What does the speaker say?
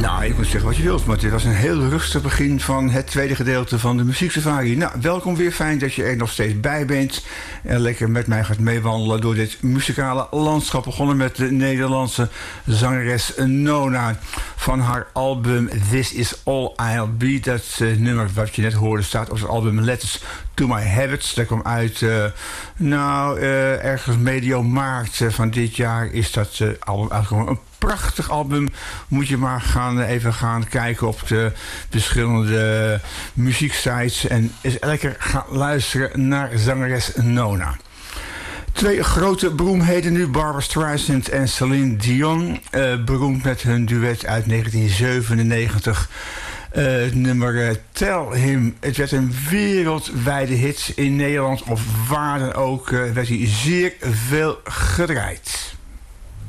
Nou, ik moet zeggen wat je wilt, maar dit was een heel rustig begin van het tweede gedeelte van de muzieksafari. Nou, welkom weer. Fijn dat je er nog steeds bij bent en lekker met mij gaat meewandelen door dit muzikale landschap. Begonnen met de Nederlandse zangeres Nona van haar album This Is All I'll Be. Dat nummer wat je net hoorde staat op het album Letters to My Habits. Dat kwam uit, ergens medio maart van dit jaar is dat album uitgekomen. Een prachtig album. Moet je maar even gaan kijken op de verschillende muzieksites en eens lekker gaan luisteren naar zangeres Nona. Twee grote beroemdheden nu, Barbra Streisand en Celine Dion. Beroemd met hun duet uit 1997. Het nummer Tell Him. Het werd een wereldwijde hit in Nederland of waar dan ook. Werd hij zeer veel gedraaid.